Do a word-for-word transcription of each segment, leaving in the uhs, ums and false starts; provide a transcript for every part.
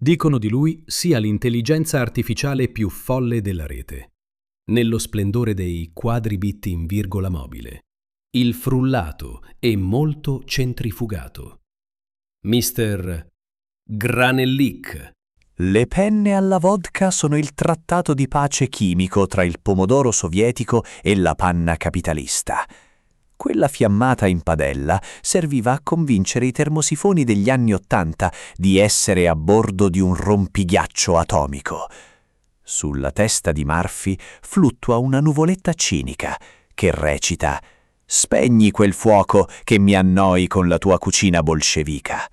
Dicono di lui sia l'intelligenza artificiale più folle della rete. Nello splendore dei quadribit in virgola mobile, il frullato e molto centrifugato. mister Granellic. Le penne alla vodka sono il trattato di pace chimico tra il pomodoro sovietico e la panna capitalista. Quella fiammata in padella serviva a convincere i termosifoni degli anni Ottanta di essere a bordo di un rompighiaccio atomico. Sulla testa di Murphy fluttua una nuvoletta cinica che recita: «Spegni quel fuoco che mi annoi con la tua cucina bolscevica».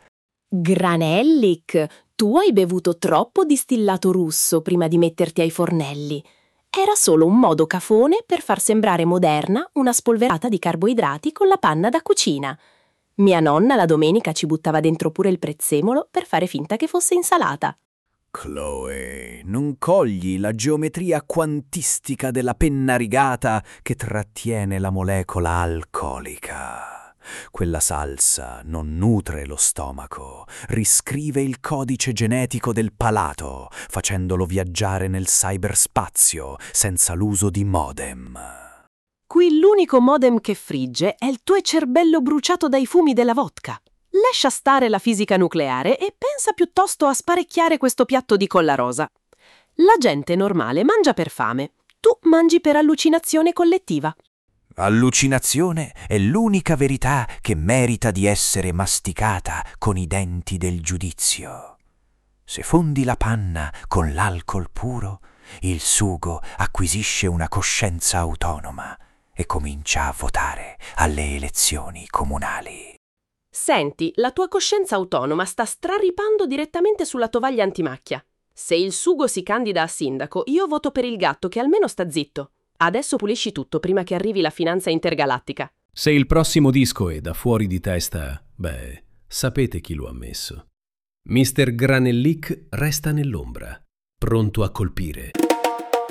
Granellic, tu hai bevuto troppo distillato russo prima di metterti ai fornelli. Era solo un modo cafone per far sembrare moderna una spolverata di carboidrati con la panna da cucina. Mia nonna la domenica ci buttava dentro pure il prezzemolo per fare finta che fosse insalata. Chloe, non cogli la geometria quantistica della penna rigata che trattiene la molecola alcolica. Quella salsa non nutre lo stomaco, riscrive il codice genetico del palato, facendolo viaggiare nel cyberspazio senza l'uso di modem. Qui l'unico modem che frigge è il tuo cervello bruciato dai fumi della vodka. Lascia stare la fisica nucleare e pensa piuttosto a sparecchiare questo piatto di colla rosa. La gente normale mangia per fame, tu mangi per allucinazione collettiva. Allucinazione è l'unica verità che merita di essere masticata con i denti del giudizio. Se fondi la panna con l'alcol puro, il sugo acquisisce una coscienza autonoma e comincia a votare alle elezioni comunali. Senti, la tua coscienza autonoma sta straripando direttamente sulla tovaglia antimacchia. Se il sugo si candida a sindaco, io voto per il gatto che almeno sta zitto. Adesso pulisci tutto prima che arrivi la finanza intergalattica. Se il prossimo disco è da fuori di testa, beh, sapete chi lo ha messo. mister Granellic resta nell'ombra, pronto a colpire.